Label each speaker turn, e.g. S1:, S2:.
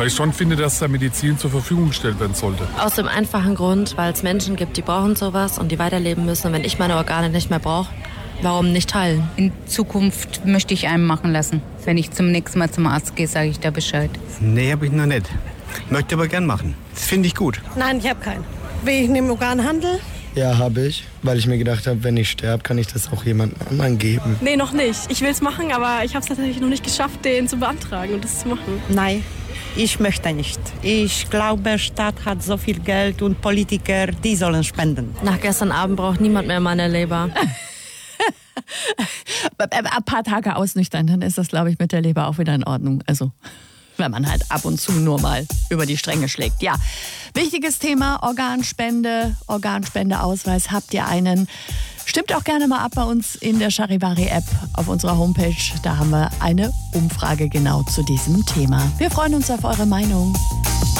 S1: Weil ich schon finde, dass da Medizin zur Verfügung gestellt werden sollte.
S2: Aus dem einfachen Grund, weil es Menschen gibt, die brauchen sowas und die weiterleben müssen. Und wenn ich meine Organe nicht mehr brauche, warum nicht teilen?
S3: In Zukunft möchte ich einen machen lassen. Wenn ich zum nächsten Mal zum Arzt gehe, sage ich da Bescheid.
S4: Nee, habe ich noch nicht. Möchte aber gern machen. Das finde ich gut.
S5: Nein, ich habe keinen. Wegen dem Organhandel?
S6: Ja, habe ich, weil ich mir gedacht habe, wenn ich sterbe, kann ich das auch jemand anderen geben.
S7: Nee, noch nicht. Ich will es machen, aber ich habe es tatsächlich noch nicht geschafft, den zu beantragen und das zu machen.
S5: Nein, ich möchte nicht. Ich glaube, der Staat hat so viel Geld und Politiker, die sollen spenden.
S2: Nach gestern Abend braucht niemand mehr meine Leber.
S8: Ein paar Tage ausnüchtern, dann ist das, glaube ich, mit der Leber auch wieder in Ordnung. Also, wenn man halt ab und zu nur mal über die Stränge schlägt. Ja, wichtiges Thema, Organspende, Organspendeausweis. Habt ihr einen? Stimmt auch gerne mal ab bei uns in der Charivari-App auf unserer Homepage. Da haben wir eine Umfrage genau zu diesem Thema. Wir freuen uns auf eure Meinung.